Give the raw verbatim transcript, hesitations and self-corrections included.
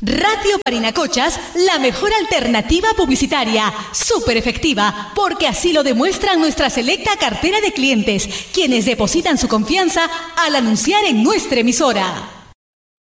Radio Parinacochas, la mejor alternativa publicitaria, súper efectiva, porque así lo demuestran nuestra selecta cartera de clientes, quienes depositan su confianza al anunciar en nuestra emisora.